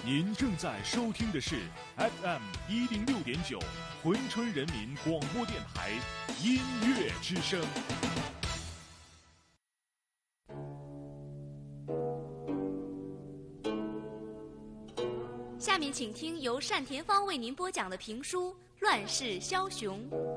您正在收听的是 FM106.9珲春人民广播电台音乐之声。 下面请听由单田芳为您播讲的评书《乱世枭雄》。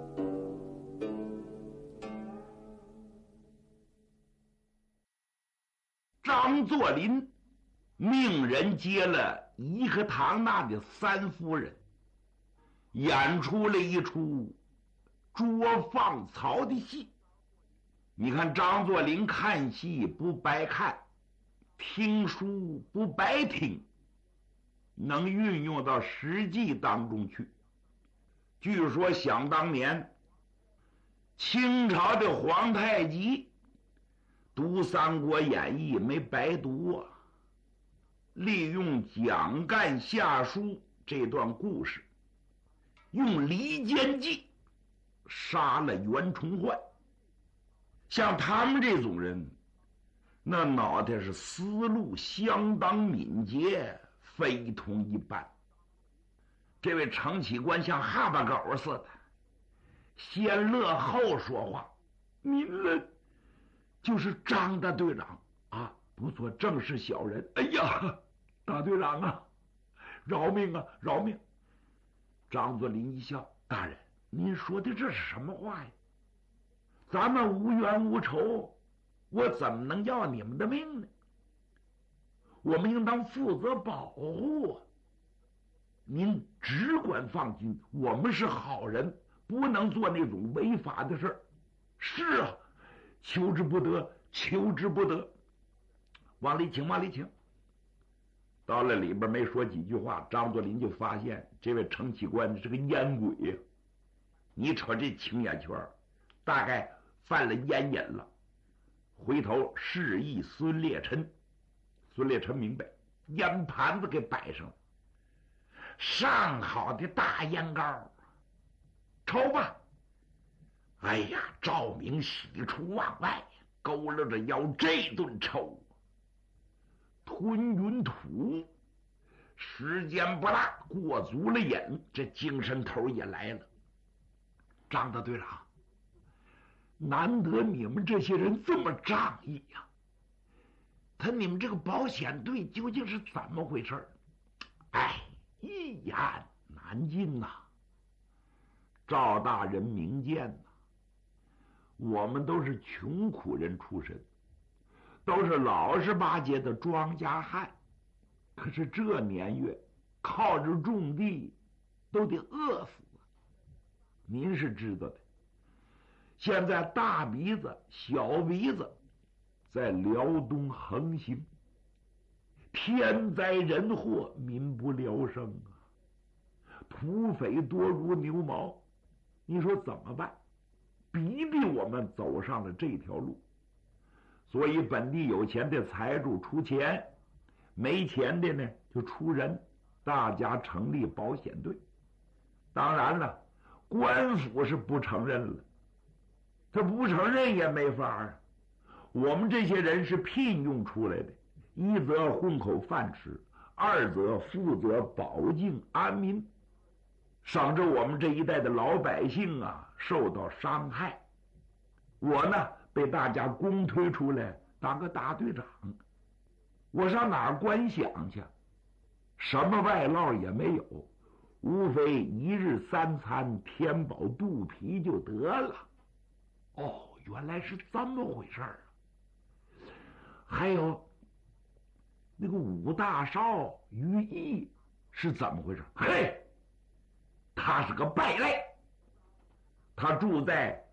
张作霖命人接了颐和堂那的三夫人，演出了一出捉放曹的戏。你看张作霖看戏不白看，听书不白听，能运用到实际当中去。据说想当年清朝的皇太极读《三国演义》没白读啊，利用蒋干下书这段故事，用离间计杀了袁崇焕。像他们这种人，那脑袋是思路相当敏捷，非同一般。这位程启官像哈巴狗似的，先乐后说话。您呢就是张大队长啊，不做正式小人。哎呀，大队长啊，饶命啊，饶命！张作霖一笑，大人，您说的这是什么话呀？咱们无冤无仇，我怎么能要你们的命呢？我们应当负责保护啊！您只管放心，我们是好人，不能做那种违法的事儿。是啊，求之不得，求之不得。往里请，往里请。到了里边没说几句话，张作霖就发现这位程启官是个烟鬼呀。你瞅这青眼圈，大概犯了烟瘾了。回头示意孙烈臣，孙烈臣明白，烟盘子给摆上了，上好的大烟膏，抽吧。哎呀，赵明喜出望外，佝偻着腰这顿抽，吞云吐。时间不大，过足了瘾，这精神头也来了。张大队长，难得你们这些人这么仗义呀！你们这个保险队究竟是怎么回事？哎，一言难尽呐。赵大人明鉴呐，我们都是穷苦人出身，都是老实巴结的庄稼汉，可是这年月靠着种地都得饿死。您是知道的，现在大鼻子小鼻子在辽东横行，天灾人祸，民不聊生啊，土匪多如牛毛。你说怎么办？逼我们走上了这条路。所以本地有钱的财主出钱，没钱的呢就出人，大家成立保险队。当然了，官府是不承认了，他不承认也没法啊。我们这些人是聘用出来的，一则混口饭吃，二则负责保境安民，省着我们这一代的老百姓啊受到伤害。我呢被大家公推出来当个大队长，我上哪儿观想去？什么外劳也没有，无非一日三餐填饱肚皮就得了。哦，原来是这么回事啊！还有那个武大少于毅是怎么回事？嘿，他是个败类，他住在